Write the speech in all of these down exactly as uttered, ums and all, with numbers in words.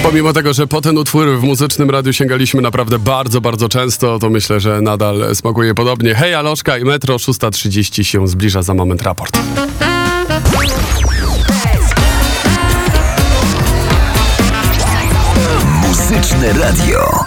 Pomimo tego, że po ten utwór w Muzycznym Radiu sięgaliśmy naprawdę bardzo, bardzo często, to myślę, że nadal smakuje podobnie. Hej, Aloszka i Metro, szósta trzydzieści się zbliża, za moment raport. Muzyczne Radio.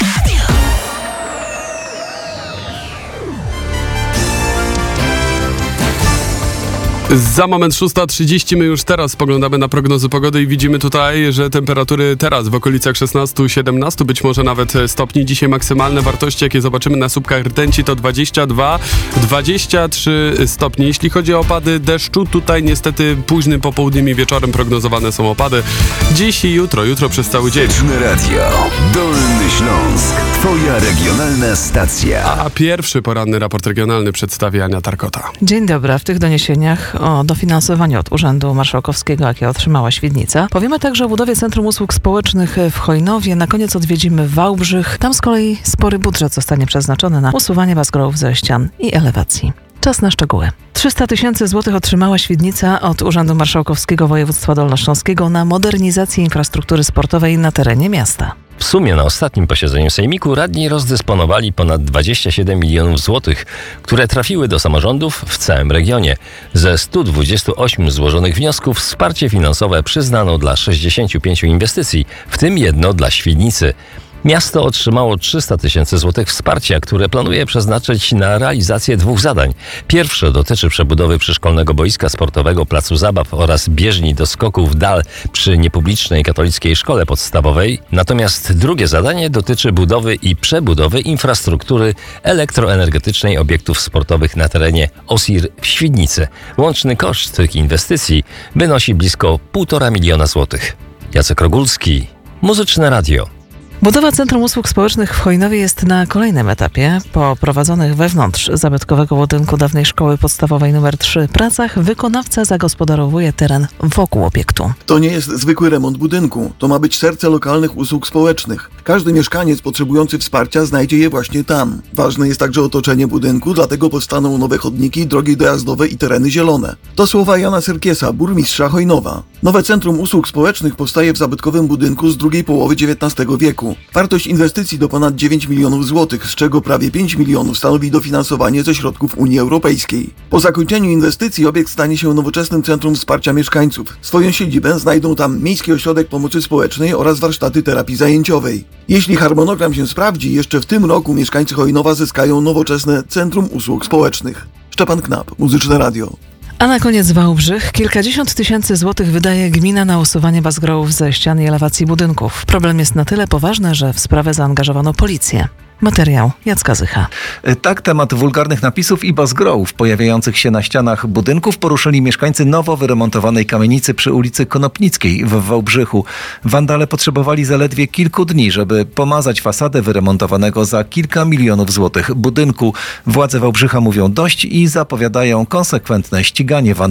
Za moment szósta trzydzieści, my już teraz spoglądamy na prognozy pogody i widzimy tutaj, że temperatury teraz w okolicach szesnaście siedemnaście, być może nawet stopni. Dzisiaj maksymalne wartości, jakie zobaczymy na słupkach rtęci, to dwadzieścia dwa dwadzieścia trzy stopnie. Jeśli chodzi o opady deszczu, tutaj niestety późnym popołudniem i wieczorem prognozowane są opady. Dziś i jutro, jutro przez cały dzień. Muzyczne Radio. Dolny Śląsk. Twoja regionalna stacja. A pierwszy poranny raport regionalny przedstawi Ania Tarkota. Dzień dobry. W tych doniesieniach o dofinansowaniu od Urzędu Marszałkowskiego, jakie otrzymała Świdnica. Powiemy także o budowie Centrum Usług Społecznych w Chojnowie. Na koniec odwiedzimy Wałbrzych. Tam z kolei spory budżet zostanie przeznaczony na usuwanie bazgrołów ze ścian i elewacji. Czas na szczegóły. trzysta tysięcy złotych otrzymała Świdnica od Urzędu Marszałkowskiego Województwa Dolnośląskiego na modernizację infrastruktury sportowej na terenie miasta. W sumie na ostatnim posiedzeniu Sejmiku radni rozdysponowali ponad dwadzieścia siedem milionów złotych, które trafiły do samorządów w całym regionie. Ze stu dwudziestu ośmiu złożonych wniosków wsparcie finansowe przyznano dla sześćdziesięciu pięciu inwestycji, w tym jedno dla Świdnicy. Miasto otrzymało trzysta tysięcy złotych wsparcia, które planuje przeznaczyć na realizację dwóch zadań. Pierwsze dotyczy przebudowy przyszkolnego boiska sportowego, placu zabaw oraz bieżni do skoku w dal przy niepublicznej katolickiej szkole podstawowej. Natomiast drugie zadanie dotyczy budowy i przebudowy infrastruktury elektroenergetycznej obiektów sportowych na terenie O S I R w Świdnicy. Łączny koszt tych inwestycji wynosi blisko półtora miliona złotych. Jacek Rogulski, Muzyczne Radio. Budowa Centrum Usług Społecznych w Chojnowie jest na kolejnym etapie. Po prowadzonych wewnątrz zabytkowego budynku dawnej szkoły podstawowej numer trzy pracach wykonawca zagospodarowuje teren wokół obiektu. To nie jest zwykły remont budynku. To ma być serce lokalnych usług społecznych. Każdy mieszkaniec potrzebujący wsparcia znajdzie je właśnie tam. Ważne jest także otoczenie budynku, dlatego powstaną nowe chodniki, drogi dojazdowe i tereny zielone. To słowa Jana Syrkiesa, burmistrza Chojnowa. Nowe Centrum Usług Społecznych powstaje w zabytkowym budynku z drugiej połowy dziewiętnastego wieku. Wartość inwestycji to ponad dziewięć milionów złotych, z czego prawie pięć milionów stanowi dofinansowanie ze środków Unii Europejskiej. Po zakończeniu inwestycji obiekt stanie się nowoczesnym centrum wsparcia mieszkańców. Swoją siedzibę znajdą tam Miejski Ośrodek Pomocy Społecznej oraz warsztaty terapii zajęciowej. Jeśli harmonogram się sprawdzi, jeszcze w tym roku mieszkańcy Chojnowa zyskają nowoczesne Centrum Usług Społecznych. Szczepan Knap, Muzyczne Radio. A na koniec Wałbrzych. Kilkadziesiąt tysięcy złotych wydaje gmina na usuwanie bazgrołów ze ścian i elewacji budynków. Problem jest na tyle poważny, że w sprawę zaangażowano policję. Materiał Jacka Zycha. Tak temat wulgarnych napisów i bazgrołów pojawiających się na ścianach budynków poruszyli mieszkańcy nowo wyremontowanej kamienicy przy ulicy Konopnickiej w Wałbrzychu. Wandale potrzebowali zaledwie kilku dni, żeby pomazać fasadę wyremontowanego za kilka milionów złotych budynku. Władze Wałbrzycha mówią dość i zapowiadają konsekwentne ściganie wandalów.